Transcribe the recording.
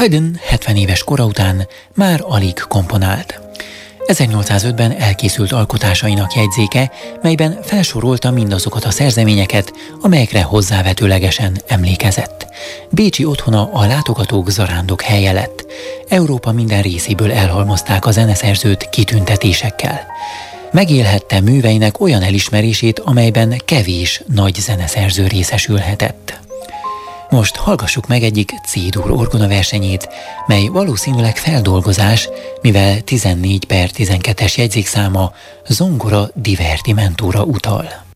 Haydn 70 éves kora után már alig komponált. 1805-ben elkészült alkotásainak jegyzéke, melyben felsorolta mindazokat a szerzeményeket, amelyekre hozzávetőlegesen emlékezett. Bécsi otthona a látogatók zarándok helye lett. Európa minden részéből elhalmozták a zeneszerzőt kitüntetésekkel. Megélhette műveinek olyan elismerését, amelyben kevés nagy zeneszerző részesülhetett. Most hallgassuk meg egyik C-dur orgona versenyét, mely valószínűleg feldolgozás, mivel 14/12-es jegyzékszáma zongora divertimentóra utal.